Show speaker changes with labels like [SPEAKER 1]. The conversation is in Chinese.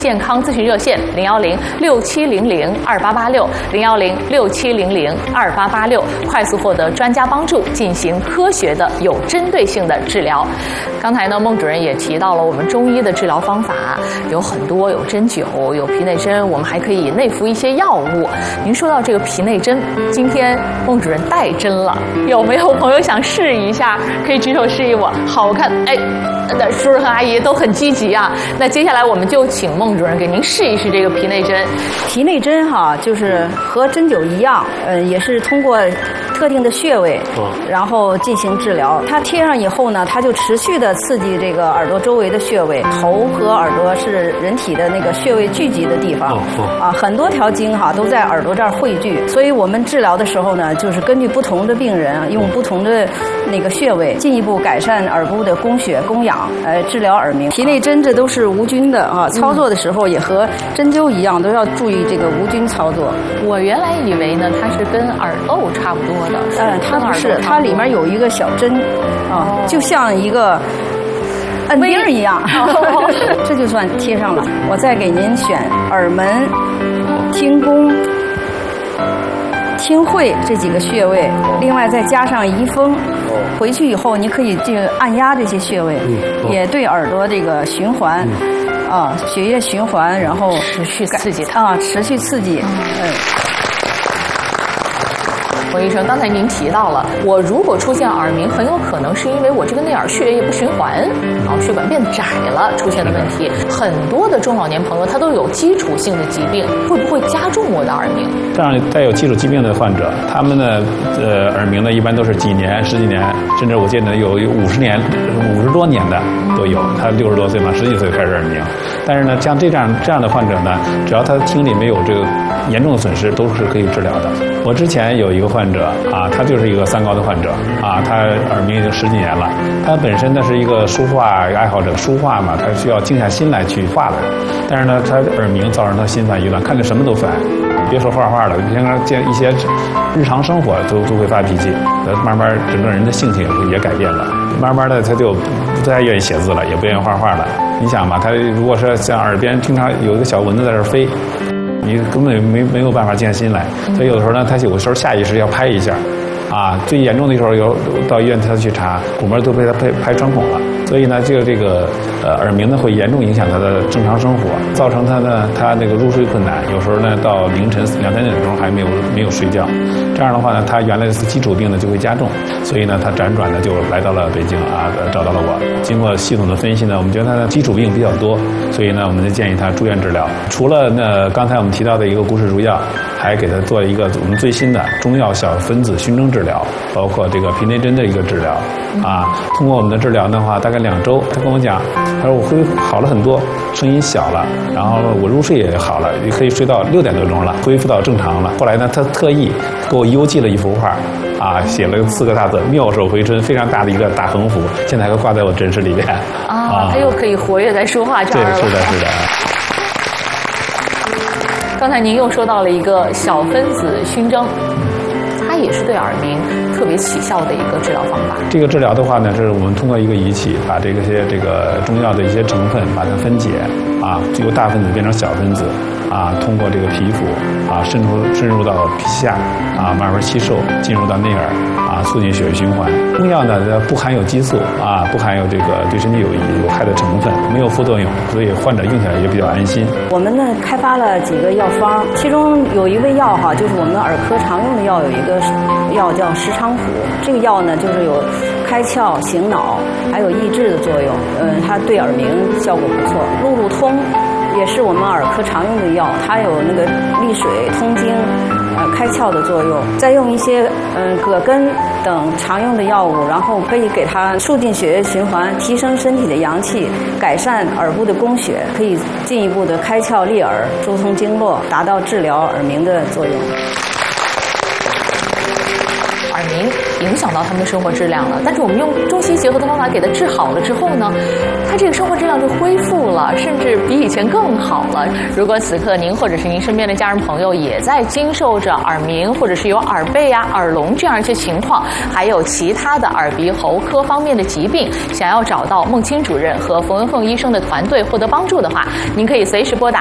[SPEAKER 1] 健康咨询热线010-6700-2886，010-6700-2886，快速获得专家帮助，进行科学的、有针对性的治疗。刚才呢，孟主任也提到了我们中医的治疗方法有很多，有针灸，有皮内针，我们还可以内服一些药物。您说到这个皮内针，今天孟主任带针了，有没有朋友想试一下？可以举手示意我。好，我看，哎，叔叔和阿姨都很积极啊。那接下来我们就请孟主任给您试一试这个皮内针。
[SPEAKER 2] 皮内针哈，就是和针灸一样，也是通过特定的穴位，然后进行治疗。它贴上以后呢，它就持续的刺激这个耳朵周围的穴位。头和耳朵是人体的那个穴位聚集的地方，很多条经哈都在耳朵这儿汇聚。所以我们治疗的时候呢，就是根据不同的病人，用不同的那个穴位，进一步改善耳部的供血供氧，治疗耳鸣。皮内针这都是无菌的啊，操作的时候也和针灸一样，都要注意这个无菌操作。
[SPEAKER 1] 我原来以为呢，它是跟耳窦差不多的。
[SPEAKER 2] 它不是，它里面有一个小针，就像一个摁钉一样，这就算贴上了。我再给您选耳门、听宫、听会这几个穴位，另外再加上仪风。回去以后，你可以这个按压这些穴位，也对耳朵这个循环，血液循环，然后
[SPEAKER 1] 持续刺激它，
[SPEAKER 2] 持续刺激，
[SPEAKER 1] 冯医生，刚才您提到了，我如果出现耳鸣，很有可能是因为我这个内耳血液不循环，然后血管变窄了出现的问题。很多的中老年朋友他都有基础性的疾病，会不会加重我的耳鸣？
[SPEAKER 3] 这样带有基础疾病的患者，他们的耳鸣呢，一般都是几年、十几年，甚至我见得有50年、50多年的都有。他60多岁嘛，10几岁开始耳鸣。但是呢，像这样的患者呢，只要他听力没有这个严重的损失，都是可以治疗的。我之前有一个患者他就是一个三高的患者他耳鸣已经10几年了。他本身呢是一个书画爱好者，书画嘛，他需要静下心来去画的。但是呢，他耳鸣造成他心烦意乱，看着什么都烦。别说画画了，平常见一些日常生活都会发脾气，慢慢整个人的性情也改变了。慢慢的他就不太愿意写字了，也不愿意画画了。你想嘛，他如果说像耳边经常有一个小蚊子在这飞，你根本没有办法静下心来。所以有的时候呢，他有的时候下意识要拍一下最严重的时候到医院他去查，鼓膜都被他拍穿孔了。所以呢，这个耳鸣呢会严重影响他的正常生活，造成他那个入睡困难，有时候呢到凌晨2、3点钟还没有睡觉。这样的话呢，他原来的基础病呢就会加重。所以呢，他辗转的就来到了北京找到了我。经过系统的分析呢，我们觉得他的基础病比较多，所以呢，我们就建议他住院治疗。除了刚才我们提到的一个骨质入药，还给他做一个我们最新的中药小分子熏蒸治疗，包括这个皮内针的一个治疗通过我们的治疗的话，大概2周，他跟我讲，他说我恢复好了很多，声音小了，然后我入睡也好了，也可以睡到6点多钟了，恢复到正常了。后来呢，他特意给我邮寄了一幅画写了4个大字“妙手回春”，非常大的一个大横幅，现在还挂在我诊室里边
[SPEAKER 1] 他又可以活跃在书画这儿了。
[SPEAKER 3] 对，是的。
[SPEAKER 1] 刚才您又说到了一个小分子熏蒸，它也是对耳鸣特别起效的一个治疗方法。
[SPEAKER 3] 这个治疗的话呢，是我们通过一个仪器，把这个中药的一些成分把它分解由大分子变成小分子通过这个皮肤深入到皮下慢慢吸收，进入到内耳促进血液循环。中药呢不含有激素不含有这个对身体有害的成分，没有副作用，所以患者用起来也比较安心。
[SPEAKER 2] 我们呢开发了几个药方，其中有一味药就是我们耳科常用的药，有一个药叫石菖蒲。这个药呢就是有开窍醒脑还有益智的作用，它对耳鸣效果不错。路路通也是我们耳科常用的药，它有那个利水通经开窍的作用。再用一些葛根等常用的药物，然后可以给它促进血液循环，提升身体的阳气，改善耳部的供血，可以进一步的开窍利耳，疏通经络，达到治疗耳鸣的作用。
[SPEAKER 1] 耳鸣影响到他们的生活质量了。但是我们用中西结合的方法给他治好了之后呢，他这个生活质量就恢复了，甚至比以前更好了。如果此刻您或者是您身边的家人朋友也在经受着耳鸣，或者是有耳背啊、耳聋这样一些情况，还有其他的耳鼻喉科方面的疾病，想要找到孟青主任和冯文凤医生的团队获得帮助的话，您可以随时拨打